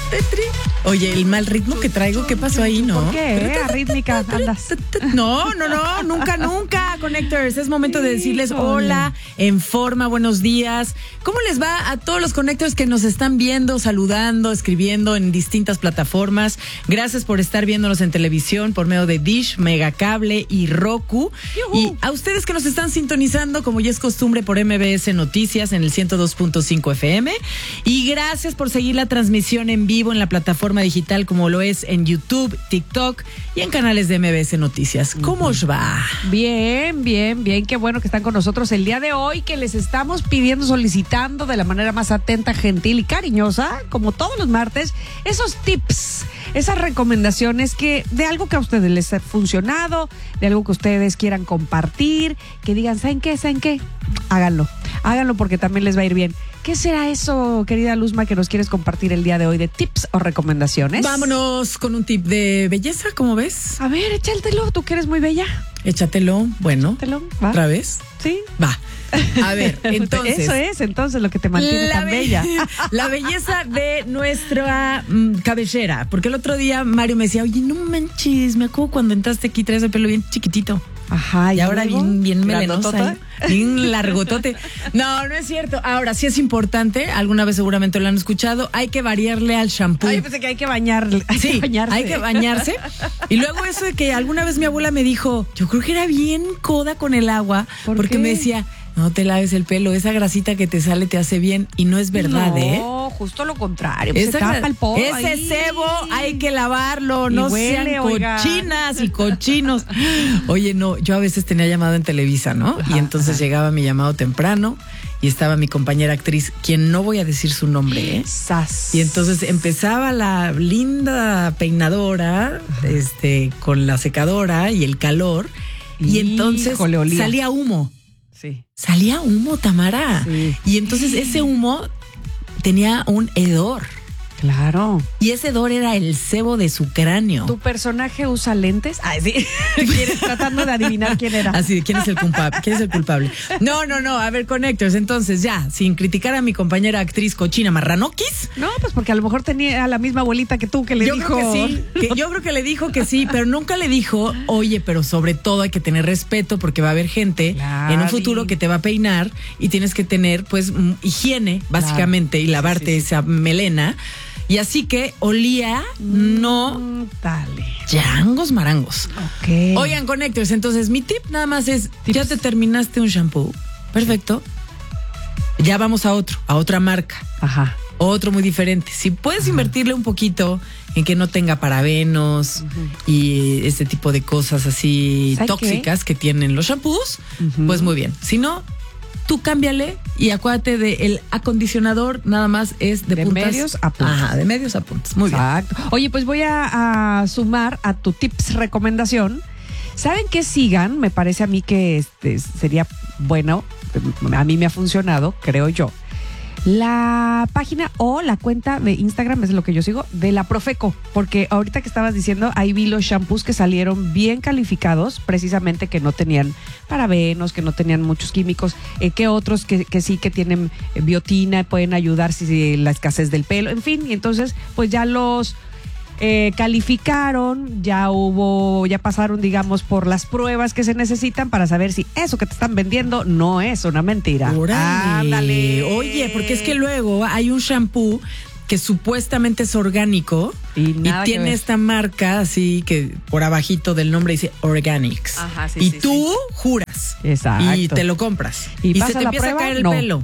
Oye, el mal ritmo que traigo, ¿qué pasó ahí, no? ¿Por qué? Arrítmica andas. No, nunca, Connectors. Es momento de decirles hola, en forma, buenos días. ¿Cómo les va a todos los Connectors que nos están viendo, saludando, escribiendo en distintas plataformas? Gracias por estar viéndonos en televisión por medio de Dish, Megacable y Roku. Y a ustedes que nos están sintonizando, como ya es costumbre, por MBS Noticias en el 102.5 FM. Y gracias por seguir la transmisión en vivo en la plataforma digital como lo es en YouTube, TikTok y en canales de MBS Noticias. ¿Cómo os va? Bien. Qué bueno que están con nosotros el día de hoy, que les estamos pidiendo, solicitando de la manera más atenta, gentil y cariñosa, como todos los martes, esos tips, esas recomendaciones de algo que a ustedes les ha funcionado, de algo que ustedes quieran compartir, que digan, ¿saben qué? Háganlo porque también les va a ir bien. ¿Qué será eso, querida Luzma, que nos quieres compartir el día de hoy de tips o recomendaciones? Vámonos con un tip de belleza, ¿cómo ves? A ver, échatelo, tú que eres muy bella. Échatelo, bueno. ¿Va? ¿Otra vez? Sí. Va. A ver, entonces. Eso es entonces lo que te mantiene tan bella. La belleza de nuestra cabellera. Porque el otro día Mario me decía, oye, no manches, me acuerdo cuando entraste aquí, traes el pelo bien chiquitito. Ajá, y ahora bien melenosa, bien largotote. No es cierto. Ahora, sí es importante, alguna vez seguramente lo han escuchado, hay que variarle al shampoo. Ay, pensé que hay que bañarle. Hay que bañarse. Y luego eso de que alguna vez mi abuela me dijo, yo creo que era bien coda con el agua, porque me decía, no te laves el pelo, esa grasita que te sale te hace bien. Y no es verdad, No, justo lo contrario. Se tapa el polvo ese ahí. cebo hay que lavarlo, no huele, sean cochinas y cochinos. Oye, no, yo a veces tenía llamado en Televisa, ¿no? Y entonces llegaba mi llamado temprano y estaba mi compañera actriz, quien no voy a decir su nombre, ¿eh? ¡Sas! Y entonces empezaba la linda peinadora, con la secadora y el calor, y entonces salía humo. Sí. Salía humo, Tamara. Sí. Y entonces ese humo tenía un hedor. Claro. Y ese hedor era el sebo de su cráneo. ¿Tu personaje usa lentes? Ay, sí. ¿Quieres tratando de adivinar quién era? Así, ¿quién es el culpable? No. A ver, Connectors, entonces ya, sin criticar a mi compañera actriz cochina marranoquis. No, pues porque a lo mejor tenía la misma abuelita que tú que le dijo. Yo creo que le dijo que sí, pero nunca le dijo, oye, pero sobre todo hay que tener respeto porque va a haber gente en un futuro que te va a peinar y tienes que tener, pues, higiene, básicamente, y lavarte esa melena. Y así que olía, dale. Changos marangos. Ok. Oigan, Connectors, entonces mi tip nada más es, ya te terminaste un shampoo. Perfecto. Ya vamos a otra marca. Ajá. Otro muy diferente. Si puedes invertirle un poquito en que no tenga parabenos y este tipo de cosas así tóxicas que tienen los shampoos, pues muy bien. Si no, tú cámbiale y acuérdate de el acondicionador, nada más es de puntas. Medios a puntas. Ajá, de medios a puntas. Muy bien. Oye, pues voy a sumar a tu tips recomendación. ¿Saben qué sigan? Me parece a mí que sería bueno, a mí me ha funcionado, creo yo. La página o la cuenta de Instagram, es lo que yo sigo, de la Profeco, porque ahorita que estabas diciendo, ahí vi los shampoos que salieron bien calificados, precisamente que no tenían parabenos, que no tenían muchos químicos, que otros que sí que tienen biotina, pueden ayudar si la escasez del pelo, en fin, y entonces pues ya los calificaron, ya pasaron, digamos, por las pruebas que se necesitan para saber si eso que te están vendiendo no es una mentira. Ándale. Oye, porque es que luego hay un shampoo que supuestamente es orgánico y tiene esta marca así que por abajito del nombre dice Organics. Ajá, sí, y sí, tú juras. Exacto. Y te lo compras. Y se te empieza a caer el pelo.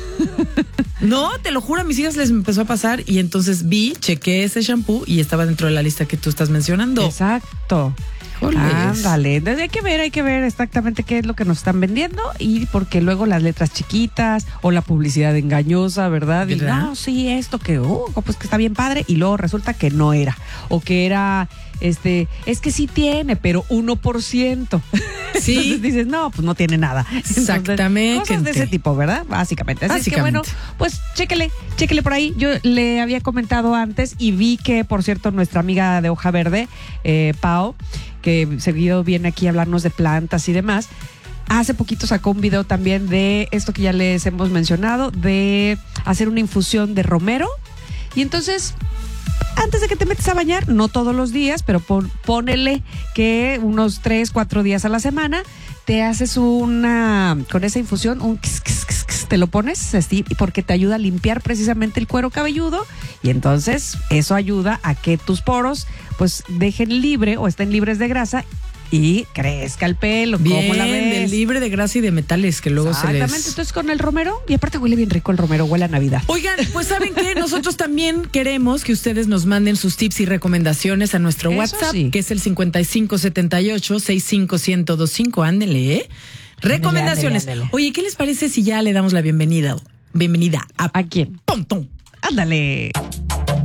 No, te lo juro, a mis hijas les empezó a pasar y entonces chequé ese shampoo y estaba dentro de la lista que tú estás mencionando. Exacto. Ándale, entonces hay que ver exactamente qué es lo que nos están vendiendo y porque luego las letras chiquitas o la publicidad engañosa, ¿verdad? Y no, sí, esto que, pues que está bien padre y luego resulta que no era o que era, es que sí tiene, pero 1%. Sí. Entonces dices, no, pues no tiene nada. Exactamente. Entonces, cosas de ese tipo, ¿verdad? Básicamente. Así que bueno, pues chéquele por ahí. Yo le había comentado antes y vi que, por cierto, nuestra amiga de Hoja Verde, Pau, que seguido viene aquí a hablarnos de plantas y demás, hace poquito sacó un video también de esto que ya les hemos mencionado, de hacer una infusión de romero. Y entonces antes de que te metes a bañar, no todos los días, pero ponele que unos 3, 4 días a la semana, te haces con esa infusión, te lo pones así, porque te ayuda a limpiar precisamente el cuero cabelludo, y entonces eso ayuda a que tus poros pues dejen libre o estén libres de grasa y crezca el pelo. Bien, ¿cómo la ves? libre de grasa y de metales que luego se les... Exactamente, entonces con el romero, y aparte huele bien rico el romero, huele a Navidad. Oigan, pues ¿saben qué? Nosotros también queremos que ustedes nos manden sus tips y recomendaciones a nuestro Eso WhatsApp, sí. que es el 5578-65125. Ándele, ¿eh? Recomendaciones. Ándele. Oye, ¿qué les parece si ya le damos la bienvenida? Bienvenida ¿A quién? Pontón. Ándale.